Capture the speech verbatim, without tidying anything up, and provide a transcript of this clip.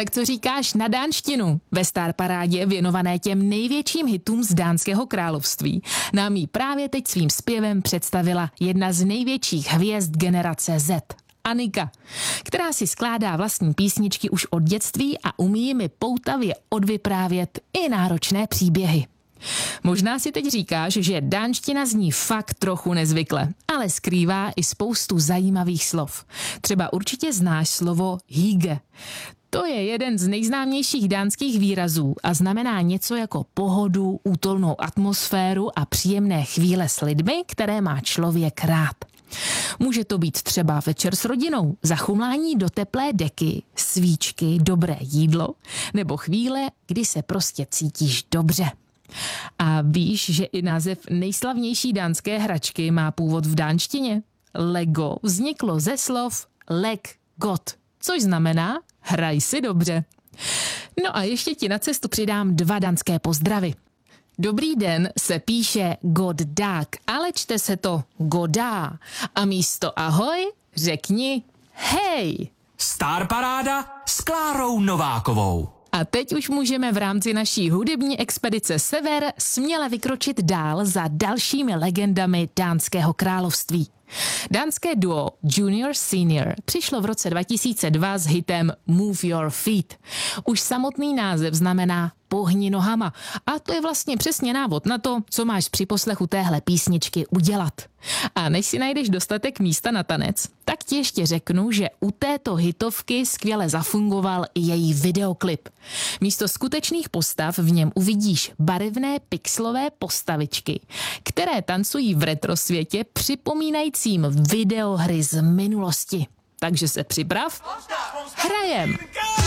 Tak co říkáš na dánštinu? Ve Star Parádě věnované těm největším hitům z Dánského království nám ji právě teď svým zpěvem představila jedna z největších hvězd generace Z. Annika, která si skládá vlastní písničky už od dětství a umí jimi poutavě odvyprávět i náročné příběhy. Možná si teď říkáš, že dánština zní fakt trochu nezvykle, ale skrývá i spoustu zajímavých slov. Třeba určitě znáš slovo hygge. To je jeden z nejznámějších dánských výrazů a znamená něco jako pohodu, útulnou atmosféru a příjemné chvíle s lidmi, které má člověk rád. Může to být třeba večer s rodinou, zachumlání do teplé deky, svíčky, dobré jídlo nebo chvíle, kdy se prostě cítíš dobře. A víš, že i název nejslavnější dánské hračky má původ v dánštině? Lego vzniklo ze slov leg godt, což znamená hraj si dobře. No a ještě ti na cestu přidám dva dánské pozdravy. Dobrý den se píše god dag, ale čte se to godá. A místo ahoj řekni hej. Star Paráda s Klárou Novákovou. A teď už můžeme v rámci naší hudební expedice Sever směle vykročit dál za dalšími legendami Dánského království. Dánské duo Junior Senior přišlo v roce dva tisíce dva s hitem Move Your Feet. Už samotný název znamená pohni nohama a to je vlastně přesně návod na to, co máš při poslechu téhle písničky udělat. A než si najdeš dostatek místa na tanec, tak ti ještě řeknu, že u této hitovky skvěle zafungoval i její videoklip. Místo skutečných postav v něm uvidíš barevné pixelové postavičky, které tancují v retrosvětě připomínajícím videohry z minulosti. Takže se připrav, hrajem!